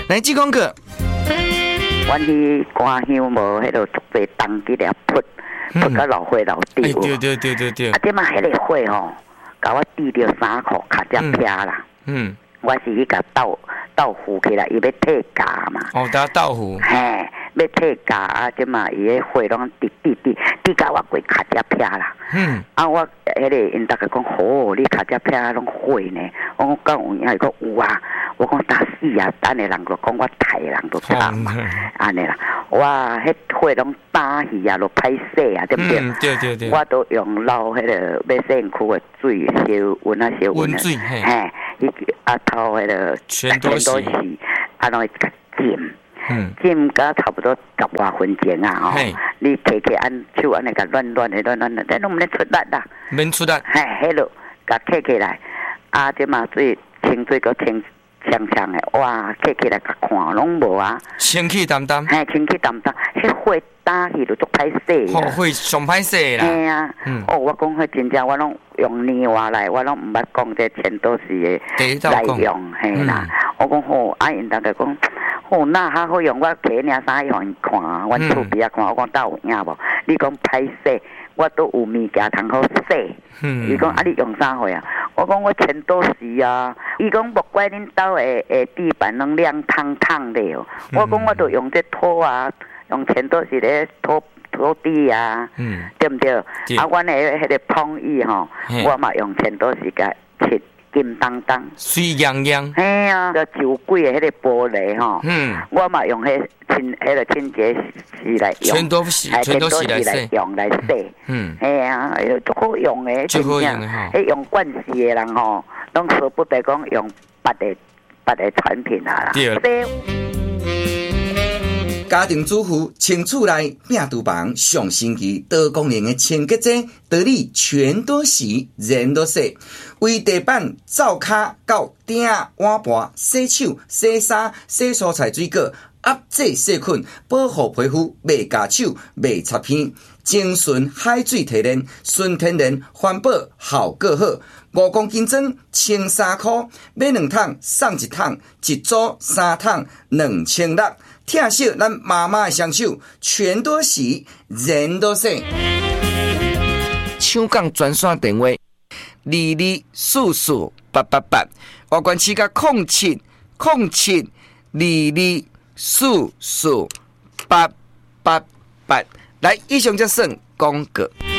来志光哥， 阮去赶香无，迄落足侪冬季了扑到老火老底。 对。 啊，点嘛，迄个火吼，甲我滴着3箍，卡只撇啦。我是去甲豆腐起来，伊要退价嘛。 哦，打豆腐。 嘿，要退价啊，点嘛，伊个火拢滴甲我过卡只撇啦。啊，我迄个因大家讲，你卡只撇拢火呢？我讲有影，伊讲有啊。我讲打死啊！等下人就讲我台人都差嘛，安尼啦。哇，迄火拢打去啊，都歹洗啊，对不对？对。我都用老迄个要洗身躯的水烧温啊，烧温水， 嘿，啊头迄个全都洗， 啊，拢会甲浸。浸到差不多10多分钟啊！吼，你摕按手安尼甲乱的，咱拢毋免出力啦。 免出力。 嘿，迄落甲摕起来，啊，这嘛水清水个清。香的，哇！起来甲看拢无啊， 清气淡淡， 嘿，清气淡淡，迄火打去就足歹洗啦，火上歹洗啦， 嘿啊，我讲迄真正我拢用年话来，我拢毋捌讲这全都是的来用，嘿啦，我讲好，因大家讲好，那较好用，我摕领衫去互因看，阮厝边啊看，我讲倒有影无？你讲歹洗，我都有物件通好洗，伊讲你用啥货啊？我讲我全都是啊，伊讲莫怪恁兜的地板拢亮烫烫的哦。我讲我都用这拖啊，用全都是咧拖地啊，对不对？啊，阮的迄个碰椅吼，我嘛用全都是甲切金当当， 水洋洋。 嘿啊，个酒柜的迄个玻璃吼，我嘛用迄个清洁剂来用，全都是来用来洗。嘿啊，足好用的， 最好用的哈。 迄用惯势的人吼，拢舍不得讲用别的产品啊啦。对。 家庭主妇清厝内病厨房上星期多功能的清洁剂，道理全都洗，人都洗。为地板、灶骹到鼎、碗盘、洗手、洗衫、洗蔬菜水果，压制细菌，保护皮肤，袂夹手，袂擦片。精纯海水提炼，纯天然环保，效果好。5公斤装，清3块，买2桶送1桶，一组3桶2600。听惜咱妈妈的双手，全都洗，人都洗。 抢港专线电话22448888，外关市甲070722448888。来，以上就算广告。